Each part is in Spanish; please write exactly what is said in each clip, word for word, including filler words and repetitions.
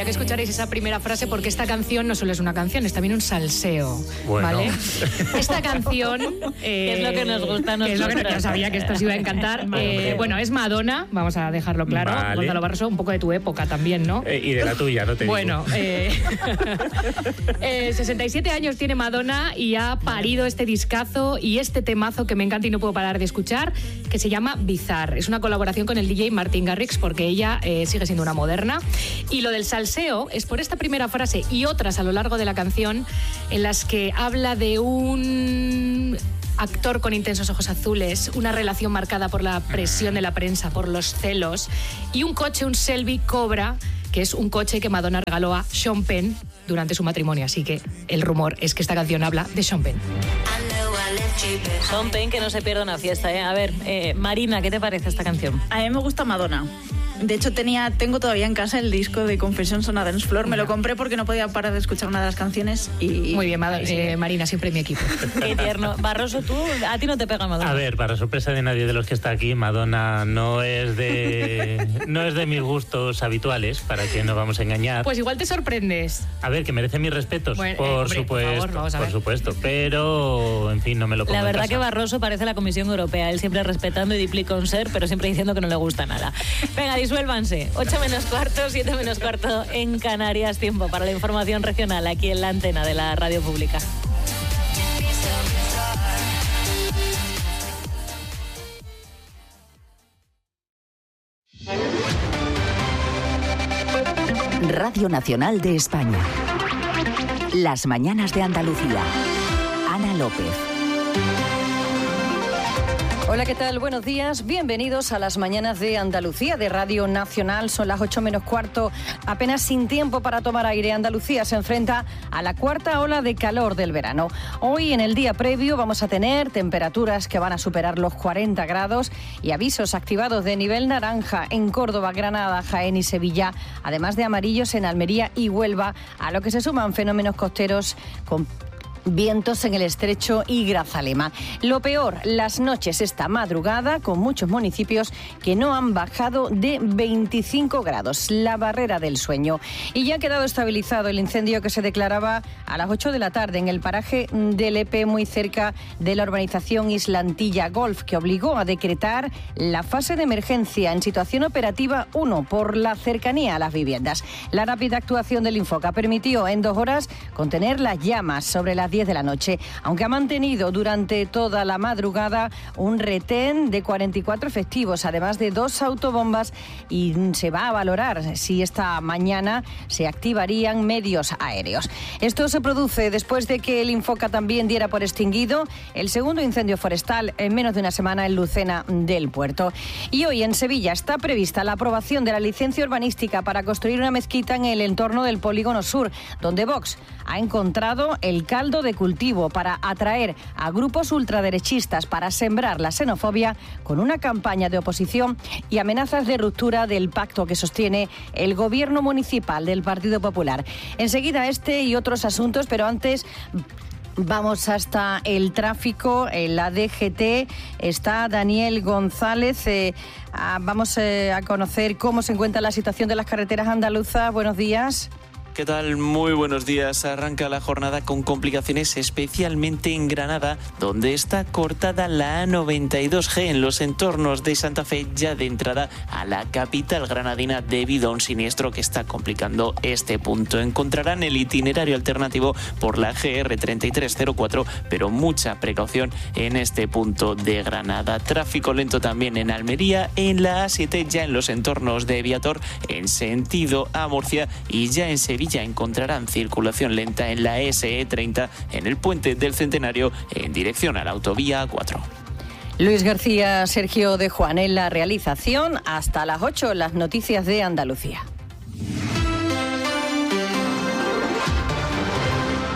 que escucharéis esa primera frase porque esta canción no solo es una canción, es también un salseo, bueno. ¿vale? Esta canción... Eh, es lo que nos gusta a nosotros. Es lo que yo sabía que esto os iba a encantar. Eh, bueno, es Madonna, vamos a dejarlo claro. Vale. Gonzalo Barroso, un poco de tu época también, ¿no? Eh, y de la tuya, no te digo. Bueno, eh, eh, sesenta y siete años tiene Madonna y ha parido este discazo y este temazo que me encanta y no puedo parar de escuchar, que se llama Bizarre. Es una colaboración con el D J Martin Garrix porque ella eh, sigue siendo una moderna. Y lo del salseo es por esta primera frase y otras a lo largo de la canción en las que habla de un actor con intensos ojos azules, una relación marcada por la presión de la prensa, por los celos, y un coche, un Shelby Cobra, que es un coche que Madonna regaló a Sean Penn durante su matrimonio. Así que el rumor es que esta canción habla de Sean Penn. Sean Penn, que no se pierda una fiesta, ¿eh? A ver, eh, Marina, ¿qué te parece esta canción? A mí me gusta Madonna. De hecho, tenía, tengo todavía en casa el disco de Confessions on a Dance Floor. Me lo compré porque no podía parar de escuchar una de las canciones y... Muy bien, Mad- eh, Marina, siempre en mi equipo. Qué tierno. Barroso, tú, a ti no te pega Madonna. A ver, para sorpresa de nadie de los que está aquí, Madonna no es de no es de mis gustos habituales, para que no vamos a engañar. Pues igual te sorprendes. A ver, que merece mis respetos, Bueno, por eh, hombre, supuesto, por favor, vamos a por ver. supuesto, pero en fin, no me lo pongo La en verdad casa. que Barroso parece la Comisión Europea, él siempre respetando y diplica un ser, pero siempre diciendo que no le gusta nada. Venga, disuélvanse. ocho menos cuarto, siete menos cuarto en Canarias. Tiempo para la información regional aquí en la antena de la Radio Pública. Radio Nacional de España. Las mañanas de Andalucía. Ana López. Hola, ¿qué tal? Buenos días. Bienvenidos a las mañanas de Andalucía de Radio Nacional. Son las ocho menos cuarto, apenas sin tiempo para tomar aire. Andalucía se enfrenta a la cuarta ola de calor del verano. Hoy, en el día previo, vamos a tener temperaturas que van a superar los cuarenta grados y avisos activados de nivel naranja en Córdoba, Granada, Jaén y Sevilla, además de amarillos en Almería y Huelva, a lo que se suman fenómenos costeros con vientos en el Estrecho y Grazalema. Lo peor, las noches esta madrugada, con muchos municipios que no han bajado de veinticinco grados, la barrera del sueño. Y ya ha quedado estabilizado el incendio que se declaraba a las ocho de la tarde en el paraje de Lepe, muy cerca de la urbanización Islantilla Golf, que obligó a decretar la fase de emergencia en situación operativa uno por la cercanía a las viviendas. La rápida actuación del Infoca permitió en dos horas contener las llamas sobre las diez de la noche, aunque ha mantenido durante toda la madrugada un retén de cuarenta y cuatro efectivos, además de dos autobombas, y se va a valorar si esta mañana se activarían medios aéreos. Esto se produce después de que el Infoca también diera por extinguido el segundo incendio forestal en menos de una semana en Lucena del Puerto. Y hoy en Sevilla está prevista la aprobación de la licencia urbanística para construir una mezquita en el entorno del Polígono Sur, donde Vox ha encontrado el caldo de cultivo para atraer a grupos ultraderechistas para sembrar la xenofobia con una campaña de oposición y amenazas de ruptura del pacto que sostiene el gobierno municipal del Partido Popular. Enseguida este y otros asuntos, pero antes vamos hasta el tráfico. En la D G T está Daniel González. Eh, vamos eh, a conocer cómo se encuentra la situación de las carreteras andaluzas. Buenos días. ¿Qué tal? Muy buenos días. Arranca la jornada con complicaciones, especialmente en Granada, donde está cortada la A noventa y dos G en los entornos de Santa Fe, ya de entrada a la capital granadina, debido a un siniestro que está complicando este punto. Encontrarán el itinerario alternativo por la G R treinta y tres cero cuatro, pero mucha precaución en este punto de Granada. Tráfico lento también en Almería, en la A siete, ya en los entornos de Viator, en sentido a Murcia, y ya en Sevilla ya encontrarán circulación lenta en la S E treinta en el puente del Centenario en dirección a la autovía A cuatro. Luis García, Sergio de Juan en la realización. Hasta las ocho, las noticias de Andalucía.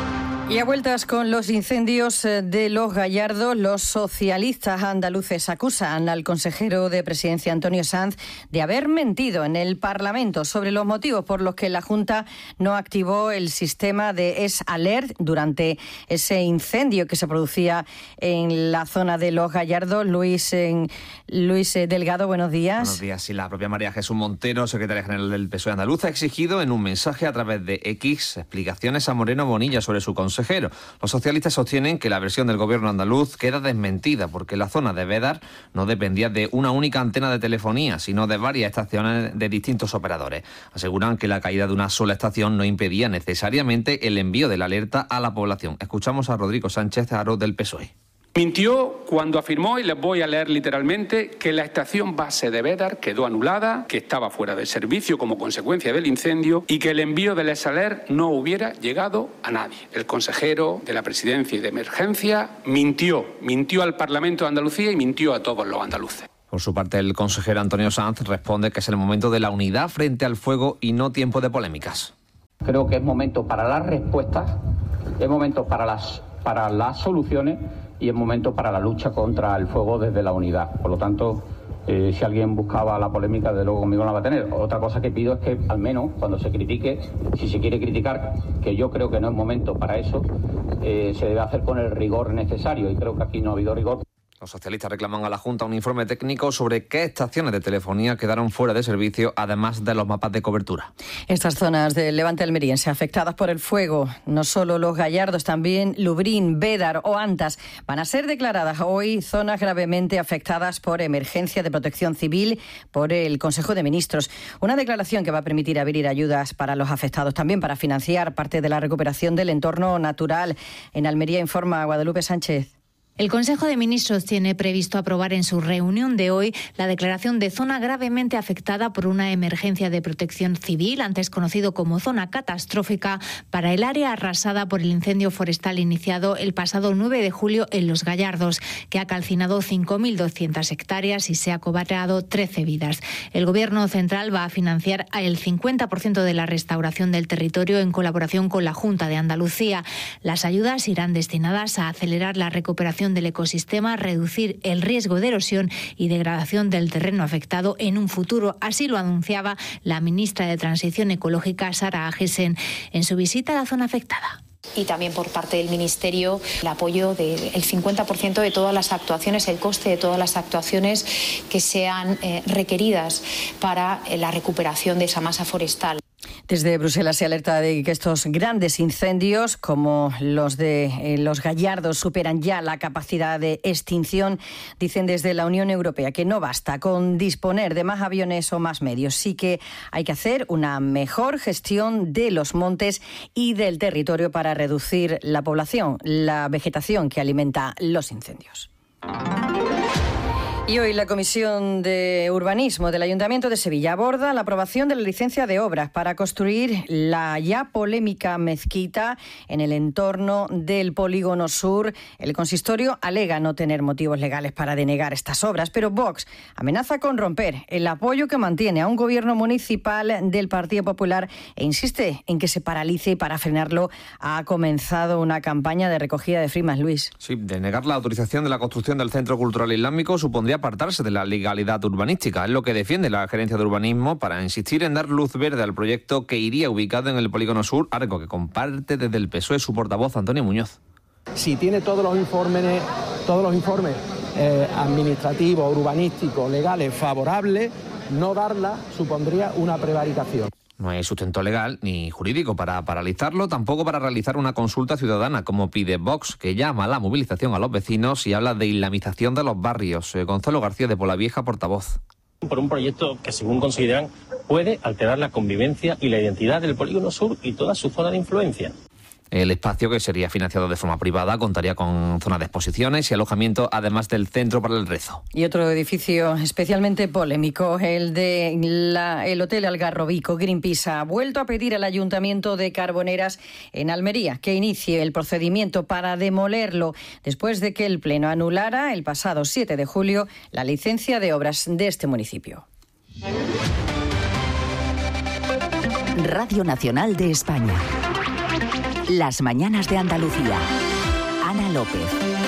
Y a vueltas con los incendios de Los Gallardos, los socialistas andaluces acusan al consejero de Presidencia, Antonio Sanz, de haber mentido en el Parlamento sobre los motivos por los que la Junta no activó el sistema de S-Alert durante ese incendio que se producía en la zona de Los Gallardos. Luis, en, Luis Delgado, buenos días. Buenos días. Sí, la propia María Jesús Montero, secretaria general del P S O E andaluz, ha exigido en un mensaje a través de X explicaciones a Moreno Bonilla sobre su consejero. Los socialistas sostienen que la versión del gobierno andaluz queda desmentida porque la zona de Bédar no dependía de una única antena de telefonía, sino de varias estaciones de distintos operadores. Aseguran que la caída de una sola estación no impedía necesariamente el envío de la alerta a la población. Escuchamos a Rodrigo Sánchez Haro del P S O E. Mintió cuando afirmó, y les voy a leer literalmente, que la estación base de Bédar quedó anulada, que estaba fuera de servicio como consecuencia del incendio y que el envío del S-Alert no hubiera llegado a nadie. El consejero de la Presidencia y de Emergencia mintió, mintió al Parlamento de Andalucía y mintió a todos los andaluces. Por su parte, el consejero Antonio Sanz responde que es el momento de la unidad frente al fuego y no tiempo de polémicas. Creo que es momento para las respuestas, es momento para las, para las soluciones y es momento para la lucha contra el fuego desde la unidad. Por lo tanto, eh, si alguien buscaba la polémica, de luego conmigo no la va a tener. Otra cosa que pido es que, al menos, cuando se critique, si se quiere criticar, que yo creo que no es momento para eso, eh, se debe hacer con el rigor necesario, y creo que aquí no ha habido rigor. Los socialistas reclaman a la Junta un informe técnico sobre qué estaciones de telefonía quedaron fuera de servicio, además de los mapas de cobertura. Estas zonas del Levante almeriense afectadas por el fuego, no solo Los Gallardos, también Lubrín, Bédar o Antas, van a ser declaradas hoy zonas gravemente afectadas por emergencia de protección civil por el Consejo de Ministros. Una declaración que va a permitir abrir ayudas para los afectados, también para financiar parte de la recuperación del entorno natural. En Almería informa Guadalupe Sánchez. El Consejo de Ministros tiene previsto aprobar en su reunión de hoy la declaración de zona gravemente afectada por una emergencia de protección civil, antes conocido como zona catastrófica, para el área arrasada por el incendio forestal iniciado el pasado nueve de julio en Los Gallardos, que ha calcinado cinco mil doscientas hectáreas y se ha cobrado trece vidas. El Gobierno central va a financiar el cincuenta por ciento de la restauración del territorio en colaboración con la Junta de Andalucía. Las ayudas irán destinadas a acelerar la recuperación del ecosistema, reducir el riesgo de erosión y degradación del terreno afectado en un futuro. Así lo anunciaba la ministra de Transición Ecológica, Sara Agesen, en su visita a la zona afectada. Y también por parte del Ministerio el apoyo del cincuenta por ciento de todas las actuaciones, el coste de todas las actuaciones que sean eh, requeridas para eh, la recuperación de esa masa forestal. Desde Bruselas se alerta de que estos grandes incendios, como los de eh, Los Gallardos, superan ya la capacidad de extinción. Dicen desde la Unión Europea que no basta con disponer de más aviones o más medios. Sí que hay que hacer una mejor gestión de los montes y del territorio para reducir la población, la vegetación que alimenta los incendios. Y hoy la Comisión de Urbanismo del Ayuntamiento de Sevilla aborda la aprobación de la licencia de obras para construir la ya polémica mezquita en el entorno del Polígono Sur. El consistorio alega no tener motivos legales para denegar estas obras, pero Vox amenaza con romper el apoyo que mantiene a un gobierno municipal del Partido Popular e insiste en que se paralice, y para frenarlo ha comenzado una campaña de recogida de firmas. Luis. Sí, denegar la autorización de la construcción del Centro Cultural Islámico supondría apartarse de la legalidad urbanística. Es lo que defiende la Gerencia de Urbanismo para insistir en dar luz verde al proyecto que iría ubicado en el Polígono Sur, algo que comparte desde el P S O E su portavoz Antonio Muñoz. Si tiene todos los informes, todos los informes eh, administrativos, urbanísticos, legales favorables, no darla supondría una prevaricación. No hay sustento legal ni jurídico para paralizarlo, tampoco para realizar una consulta ciudadana, como pide Vox, que llama a la movilización a los vecinos y habla de islamización de los barrios. Gonzalo García de Polavieja, portavoz. Por un proyecto que, según consideran, puede alterar la convivencia y la identidad del Polígono Sur y toda su zona de influencia. El espacio, que sería financiado de forma privada, contaría con zonas de exposiciones y alojamiento, además del Centro para el Rezo. Y otro edificio especialmente polémico, el de la, el Hotel Algarrobico. Greenpeace ha vuelto a pedir al Ayuntamiento de Carboneras en Almería que inicie el procedimiento para demolerlo, después de que el Pleno anulara el pasado siete de julio la licencia de obras de este municipio. Radio Nacional de España. Las mañanas de Andalucía. Ana López.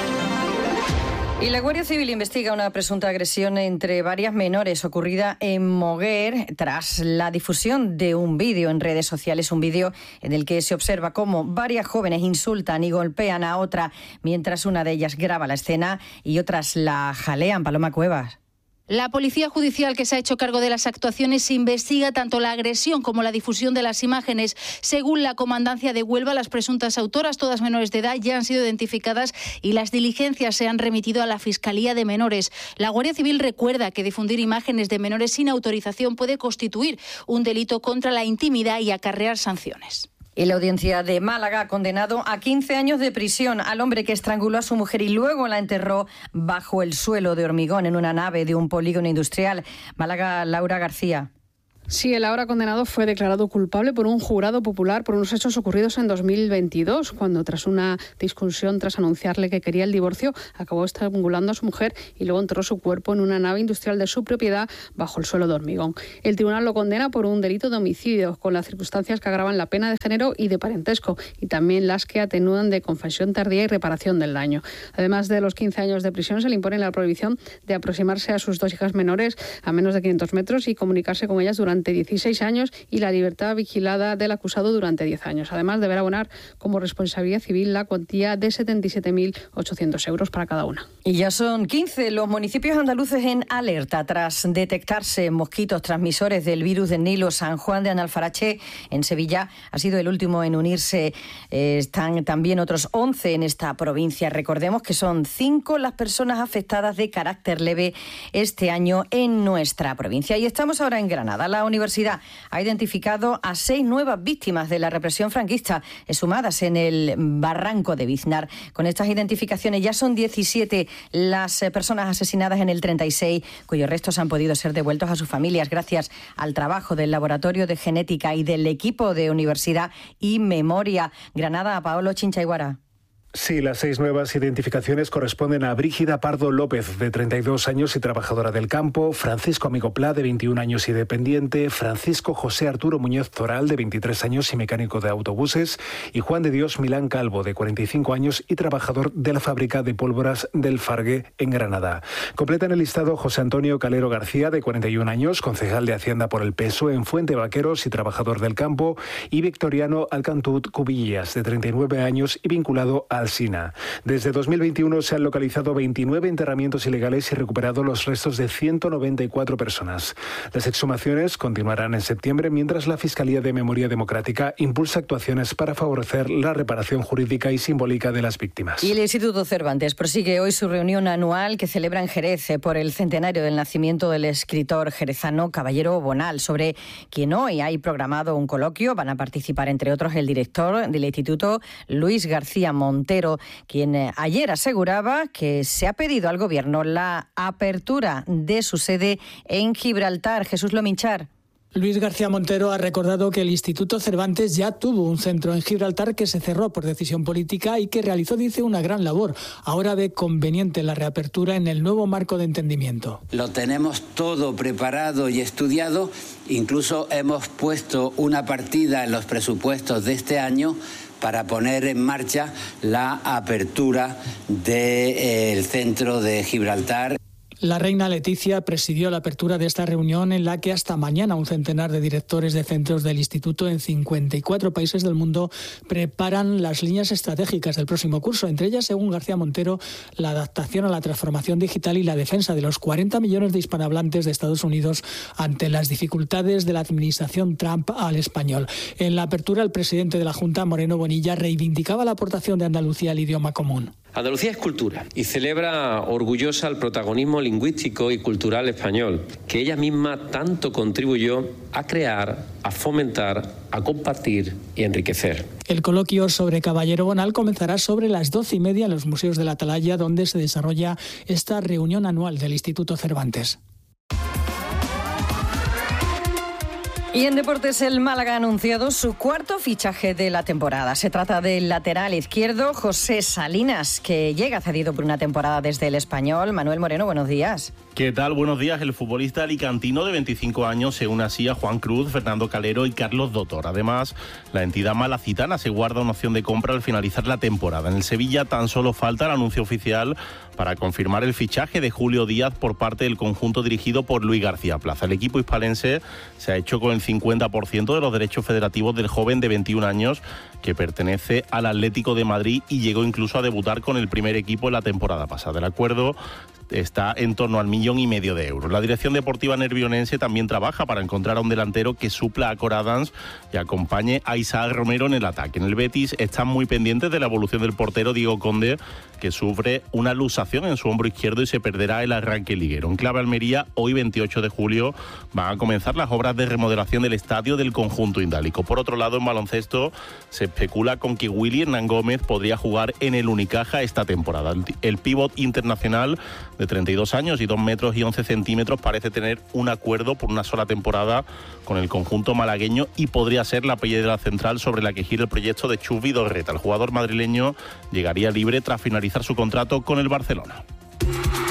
Y la Guardia Civil investiga una presunta agresión entre varias menores ocurrida en Moguer tras la difusión de un vídeo en redes sociales, un vídeo en el que se observa cómo varias jóvenes insultan y golpean a otra mientras una de ellas graba la escena y otras la jalean. Paloma Cuevas. La Policía Judicial, que se ha hecho cargo de las actuaciones, investiga tanto la agresión como la difusión de las imágenes. Según la Comandancia de Huelva, las presuntas autoras, todas menores de edad, ya han sido identificadas y las diligencias se han remitido a la Fiscalía de Menores. La Guardia Civil recuerda que difundir imágenes de menores sin autorización puede constituir un delito contra la intimidad y acarrear sanciones. Y la Audiencia de Málaga ha condenado a quince años de prisión al hombre que estranguló a su mujer y luego la enterró bajo el suelo de hormigón en una nave de un polígono industrial. Málaga, Laura García. Sí, el ahora condenado fue declarado culpable por un jurado popular por unos hechos ocurridos en dos mil veintidós, cuando tras una discusión, tras anunciarle que quería el divorcio, acabó estrangulando a su mujer y luego enterró su cuerpo en una nave industrial de su propiedad bajo el suelo de hormigón. El tribunal lo condena por un delito de homicidio, con las circunstancias que agravan la pena de género y de parentesco, y también las que atenúan de confesión tardía y reparación del daño. Además de los quince años de prisión, se le impone la prohibición de aproximarse a sus dos hijas menores a menos de quinientos metros y comunicarse con ellas durante dieciséis años y la libertad vigilada del acusado durante diez años. Además, deberá abonar como responsabilidad civil la cuantía de setenta y siete mil ochocientos euros para cada una. Y ya son quince los municipios andaluces en alerta tras detectarse mosquitos transmisores del virus del Nilo. San Juan de Analfarache, en Sevilla, ha sido el último en unirse. Eh, están también otros once en esta provincia. Recordemos que son cinco las personas afectadas de carácter leve este año en nuestra provincia. Y estamos ahora en Granada. La universidad ha identificado a seis nuevas víctimas de la represión franquista, sumadas en el barranco de Biznar. Con estas identificaciones ya son diecisiete las personas asesinadas en el treinta y seis, cuyos restos han podido ser devueltos a sus familias gracias al trabajo del Laboratorio de Genética y del equipo de Universidad y Memoria. Granada, Paolo Chinchaiguara. Sí, las seis nuevas identificaciones corresponden a Brígida Pardo López, de treinta y dos años y trabajadora del campo, Francisco Amigo Pla, de veintiún años y dependiente, Francisco José Arturo Muñoz Toral, de veintitrés años y mecánico de autobuses, y Juan de Dios Milán Calvo, de cuarenta y cinco años y trabajador de la fábrica de pólvoras del Fargue, en Granada. Completan el listado José Antonio Calero García, de cuarenta y un años, concejal de Hacienda por el P S O E en Fuente Vaqueros y trabajador del campo, y Victoriano Alcantut Cubillas, de treinta y nueve años y vinculado a Alsina. Desde dos mil veintiuno se han localizado veintinueve enterramientos ilegales y recuperado los restos de ciento noventa y cuatro personas. Las exhumaciones continuarán en septiembre, mientras la Fiscalía de Memoria Democrática impulsa actuaciones para favorecer la reparación jurídica y simbólica de las víctimas. Y el Instituto Cervantes prosigue hoy su reunión anual que celebra en Jerez por el centenario del nacimiento del escritor jerezano Caballero Bonal, sobre quien hoy hay programado un coloquio. Van a participar, entre otros, el director del instituto, Luis García Montero, quien ayer aseguraba que se ha pedido al Gobierno la apertura de su sede en Gibraltar. Jesús Lominchar. Luis García Montero ha recordado que el Instituto Cervantes ya tuvo un centro en Gibraltar que se cerró por decisión política y que realizó, dice, una gran labor. Ahora ve conveniente la reapertura en el nuevo marco de entendimiento. Lo tenemos todo preparado y estudiado. Incluso hemos puesto una partida en los presupuestos de este año para poner en marcha la apertura del centro de Gibraltar. La reina Leticia presidió la apertura de esta reunión, en la que hasta mañana un centenar de directores de centros del instituto en cincuenta y cuatro países del mundo preparan las líneas estratégicas del próximo curso. Entre ellas, según García Montero, la adaptación a la transformación digital y la defensa de los cuarenta millones de hispanohablantes de Estados Unidos ante las dificultades de la administración Trump al español. En la apertura, el presidente de la Junta, Moreno Bonilla, reivindicaba la aportación de Andalucía al idioma común. Andalucía es cultura y celebra orgullosa el protagonismo lingüístico y cultural español, que ella misma tanto contribuyó a crear, a fomentar, a compartir y enriquecer. El coloquio sobre Caballero Bonal comenzará sobre las doce y media en los museos de la Atalaya, donde se desarrolla esta reunión anual del Instituto Cervantes. Y en deportes, el Málaga ha anunciado su cuarto fichaje de la temporada. Se trata del lateral izquierdo José Salinas, que llega cedido por una temporada desde el Español. Manuel Moreno, buenos días. ¿Qué tal? Buenos días. El futbolista alicantino de veinticinco años se une así a Juan Cruz, Fernando Calero y Carlos Dotor. Además, la entidad malacitana se guarda una opción de compra al finalizar la temporada. En el Sevilla tan solo falta el anuncio oficial para confirmar el fichaje de Julio Díaz por parte del conjunto dirigido por Luis García Plaza. El equipo hispalense se ha hecho con el cincuenta por ciento de los derechos federativos del joven de veintiún años que pertenece al Atlético de Madrid y llegó incluso a debutar con el primer equipo en la temporada pasada. El acuerdo está en torno al millón y medio de euros. La dirección deportiva nervionense también trabaja para encontrar a un delantero que supla a Cor Adams y acompañe a Isaac Romero en el ataque. En el Betis están muy pendientes de la evolución del portero Diego Conde, que sufre una luxación en su hombro izquierdo y se perderá el arranque liguero. En clave Almería, hoy veintiocho de julio, van a comenzar las obras de remodelación del estadio del conjunto indálico. Por otro lado, en baloncesto se especula con que Willy Hernán Gómez podría jugar en el Unicaja esta temporada. El, el pívot internacional de treinta y dos años y dos metros y once centímetros parece tener un acuerdo por una sola temporada con el conjunto malagueño y podría ser la piedra central sobre la que gira el proyecto de Chus Vidorreta. El jugador madrileño llegaría libre tras finalizar su contrato con el Barcelona.